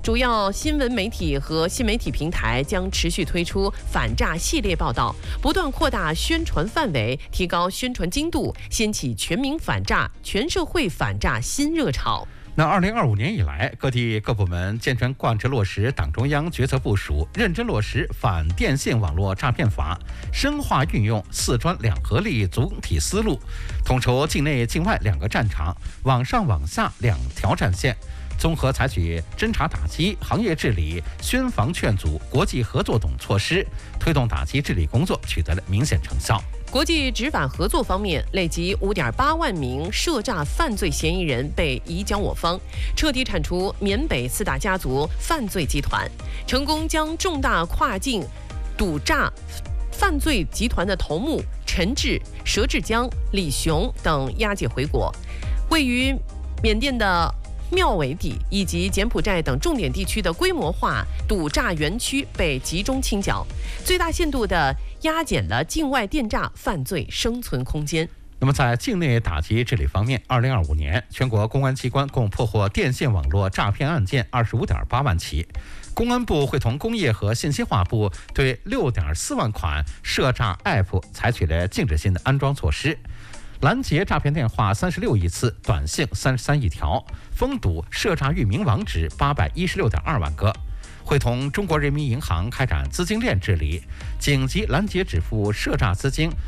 主要新闻媒体和新媒体平台将持续推出反诈系列报道，不断扩大宣传范围，提高宣传精度，掀起全民反诈、全社会反诈新热潮。 那2025年以来，各地各部门健全贯彻落实党中央决策部署，认真落实反电信网络诈骗法，深化运用四专两合力总体思路，统筹境内境外两个战场，网上网下两条战线，综合采取侦查打击、行业治理、宣防劝阻、国际合作等措施，推动打击治理工作取得了明显成效。 国际执法合作方面，累计5.8万名涉诈犯罪嫌疑人被移交我方，彻底铲除缅北4大家族犯罪集团，成功将重大跨境赌诈犯罪集团的头目陈志、佘志江、李雄等押解回国。位于缅甸的庙尾底以及柬埔寨等重点地区的规模化赌诈园区被集中清剿，最大限度地压减了境外电诈犯罪生存空间。 那么在境内打击治理方面，2025年全国公安机关共破获电信网络诈骗案件25.8万起，公安部会同工业和信息化部对6.4万款涉诈 App 采取了禁止性的安装措施，拦截诈骗电话36亿次，短信33亿条，封堵涉诈域名网址816.2万个。会同中国人民银行开展资金链治理，紧急拦截止付涉诈资金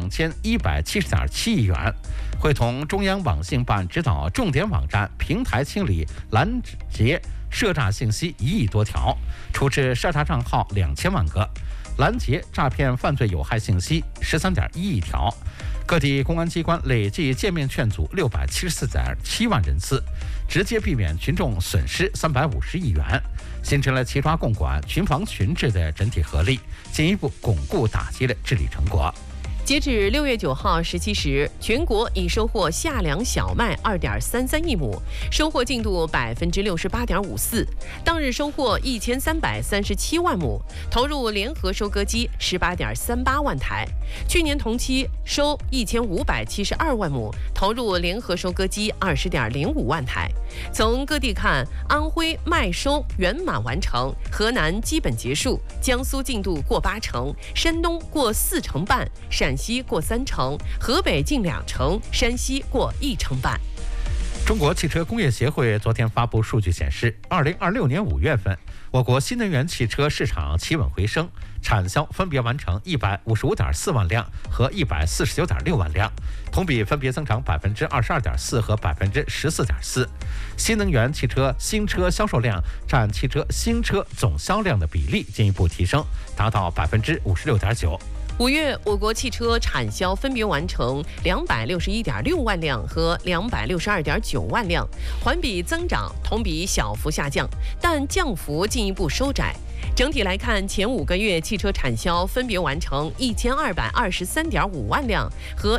2170.7亿元。会同中央网信办指导重点网站平台清理拦截涉诈信息1亿多条，处置涉诈账号2000万个，拦截诈骗犯罪有害信息13.1亿条。各地公安机关累计见面劝阻674.7万人次，直接避免群众损失350亿元，形成了齐抓共管、群防群治的整体合力，进一步巩固打击了治理成果。 截止6月9号17时，全国已收获夏粮小麦2.33亿亩，收获进度68.54%，当日收获1337万亩，投入联合收割机18.38万台。去年同期收1572万亩，投入联合收割机20.05万台。从各地看，安徽麦收圆满完成，河南基本结束，江苏进度过80%，山东过4成半，陕西过3成，河北近2成，山西过1成半。 中国汽车工业协会昨天发布数据显示，2026年5月份，我国新能源汽车市场企稳回升，产销分别完成155.4万辆和149.6万辆，同比分别增长22.4%和14.4%。新能源汽车新车销售量占汽车新车总销量的比例进一步提升，达到56.9%。 5月，我国汽车产销分别完成261.6万辆和262.9万辆，环比增长，同比小幅下降，但降幅进一步收窄。整体来看，前5个月汽车产销分别完成1223.5万辆和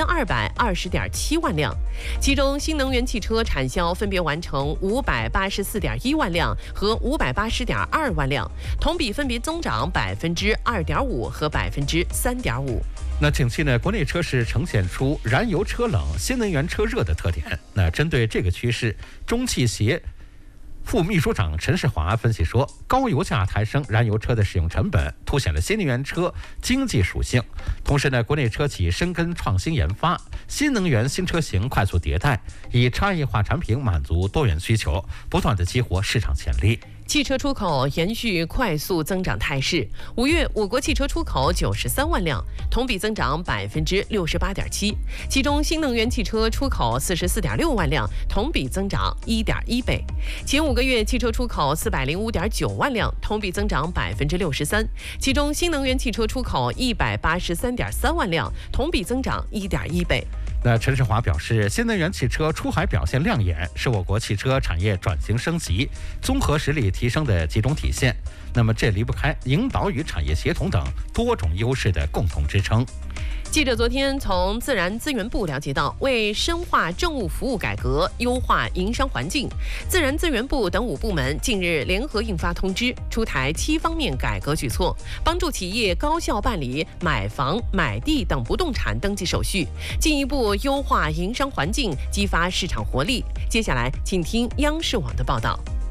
1220.7万辆，其中新能源汽车产销分别完成584.1万辆和580.2万辆，同比分别增长2.5%和3.5%。 那近期呢，国内车市呈现出燃油车冷、新能源车热的特点。那针对这个趋势，中汽协副秘书长陈世华分析说，高油价抬升燃油车的使用成本，凸显了新能源车经济属性。同时呢，国内车企深耕创新研发，新能源新车型快速迭代，以差异化产品满足多元需求，不断的激活市场潜力。 汽车出口延续快速增长态势，5月我国汽车出口93万辆，同比增长68.7%，其中新能源汽车出口44.6万辆，同比增长1.1倍。前5个月汽车出口405.9万辆，同比增长63%，其中新能源汽车出口183.3万辆，同比增长1.1倍。 那陈世华表示，新能源汽车出海表现亮眼，是我国汽车产业转型升级、综合实力提升的集中体现。那么这离不开引导与产业协同等多种优势的共同支撑。 记者昨天从自然资源部了解到，为深化政务服务改革、优化营商环境，自然资源部等5部门近日联合印发通知，出台7方面改革举措，帮助企业高效办理买房、买地等不动产登记手续，进一步优化营商环境，激发市场活力。接下来，请听央视网的报道。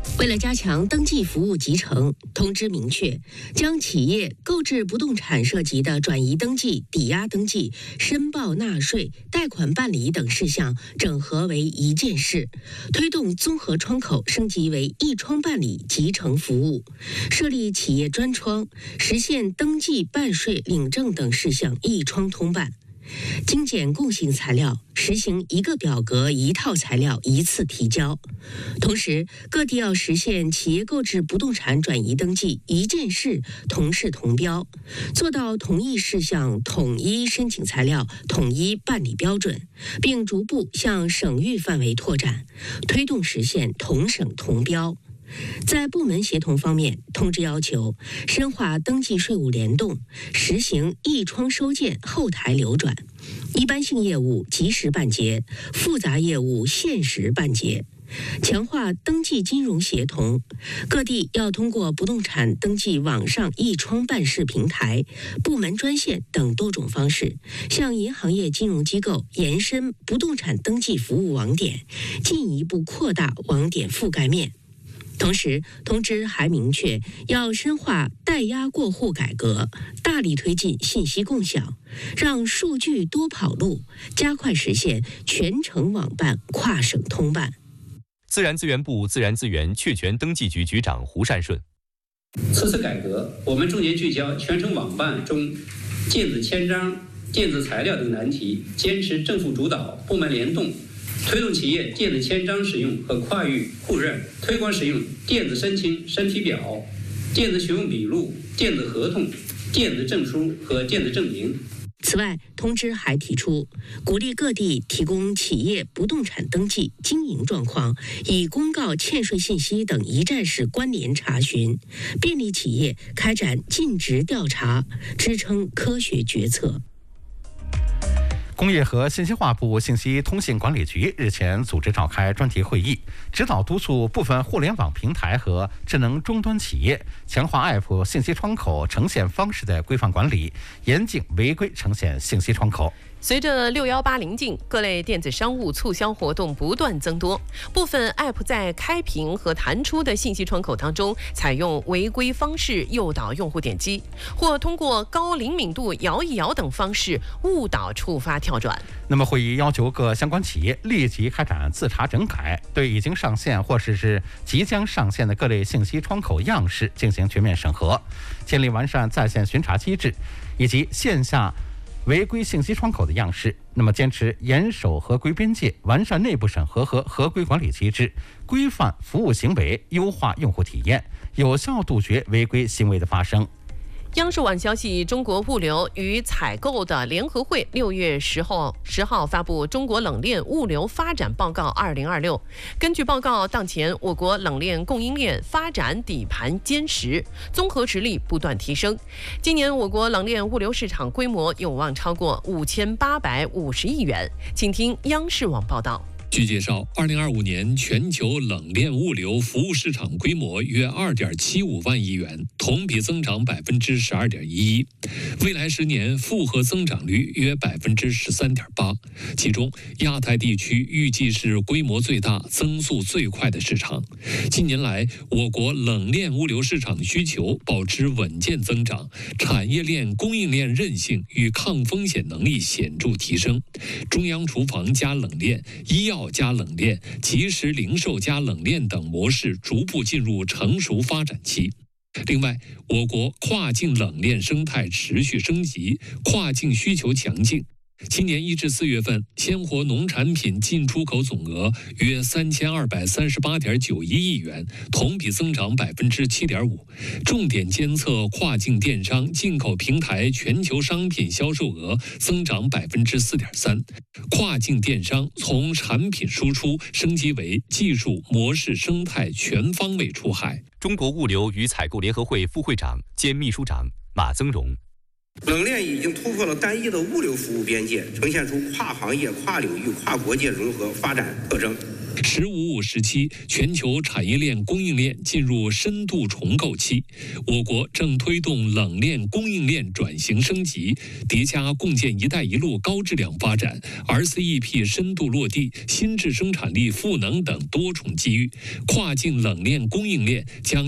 为了加强登记服务集成，通知明确，将企业购置不动产涉及的转移登记、抵押登记、申报纳税、贷款办理等事项整合为一件事，推动综合窗口升级为一窗办理集成服务，设立企业专窗，实现登记、办税、领证等事项一窗通办。精简共性材料，实行一个表格一套材料一次提交。同时，各地要实现企业购置不动产转移登记一件事同事同标，做到同一事项统一申请材料、统一办理标准，并逐步向省域范围拓展，推动实现同省同标。在部门协同方面，通知要求深化登记税务联动，实行一窗收件后台流转，一般性业务及时办结，复杂业务限时办结，强化登记金融协同。各地要通过不动产登记网上一窗办事平台、部门专线等多种方式，向银行业金融机构延伸不动产登记服务网点，进一步扩大网点覆盖面。同时，通知还明确要深化代押过户改革，大力推进信息共享，让数据多跑路，加快实现全程网办、跨省通办。 自然资源部自然资源确权登记局局长胡善顺： 此次改革，我们重点聚焦全程网办中电子签章、电子材料等难题，坚持政府主导、部门联动，推动企业电子签章使用和跨域互认，推广使用电子申请审批表、电子询问笔录、电子合同、电子证书和电子证明。 此外，通知还提出，鼓励各地提供企业不动产登记经营状况，以公告欠税信息等一站式关联查询，便利企业开展尽职调查，支撑科学决策。 工业和信息化部信息通信管理局日前组织召开专题会议，指导督促部分互联网平台和智能终端企业强化 App 信息窗口呈现方式的规范管理，严禁违规呈现信息窗口。 随着618临近，各类电子商务促销活动不断增多，部分 App 在开屏和弹出的信息窗口当中，采用违规方式诱导用户点击，或通过高灵敏度摇一摇等方式误导触发跳转。 那么，会议要求各相关企业立即开展自查整改，对已经上线或是即将上线的各类信息窗口样式进行全面审核，建立完善在线巡查机制，以及线下违规信息窗口的样式。那么坚持严守合规边界，完善内部审核和合规管理机制，规范服务行为，优化用户体验，有效杜绝违规行为的发生。 央视网消息，中国物流与采购的联合会6月10号发布《中国冷链物流发展报告2026》。根据报告，当前我国冷链供应链发展底盘坚实，综合实力不断提升。今年我国冷链物流市场规模有望超过5850亿元。请听央视网报道。 据介绍，2025年全球冷链物流服务市场规模约2.75万亿元，同比增长12.11%。未来10年复合增长率约13.8%。其中，亚太地区预计是规模最大、增速最快的市场。近年来，我国冷链物流市场需求保持稳健增长，产业链供应链韧性与抗风险能力显著提升。中央厨房加冷链、医药加冷链、即时零售加冷链等模式逐步进入成熟发展期。另外，我国跨境冷链生态持续升级，跨境需求强劲。今年1至4月份，鲜活农产品进出口总额约3238.91亿元，同比增长7.5%。重点监测跨境电商进口平台全球商品销售额增长4.3%。跨境电商从产品输出升级为技术、模式、生态全方位出海。 中国物流与采购联合会副会长兼秘书长马增荣。 冷链已经突破了单一的物流服务边界，呈现出跨行业、跨领域、跨国界融合发展特征。 “15+5”时期，全球产业链供应链进入深度重构期，我国正推动冷链供应链转型升级，叠加共建“一带一路”高质量发展、RCEP 深度落地、新质生产力赋能等多重机遇，跨境冷链供应链将